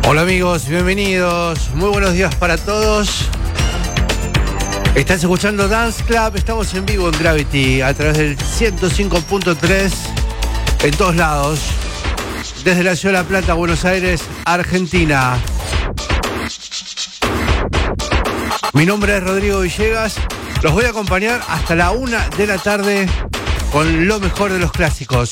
Hola amigos, bienvenidos, muy buenos días para todos. Estás escuchando Dance Club, estamos en vivo en Gravity a través del 105.3 en todos lados, desde la ciudad de La Plata, Buenos Aires, Argentina. Mi nombre es Rodrigo Villegas, los voy a acompañar hasta la 1 de la tarde con lo mejor de los clásicos.